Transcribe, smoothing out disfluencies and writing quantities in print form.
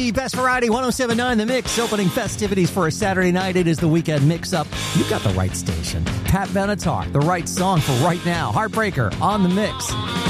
the best variety, 107.9 The Mix, opening festivities for a Saturday night. It is the weekend mix-up. You've got the right station. Pat Benatar, the right song for right now. Heartbreaker on The Mix.